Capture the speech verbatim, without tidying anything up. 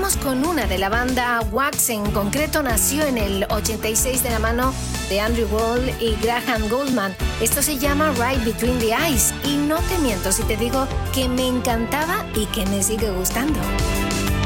vamos con una de la banda Wax. En concreto nació en el ochenta y seis de la mano de Andrew Gold y Graham Gouldman. Esto se llama Right Between the Eyes y no te miento si te digo que me encantaba y que me sigue gustando.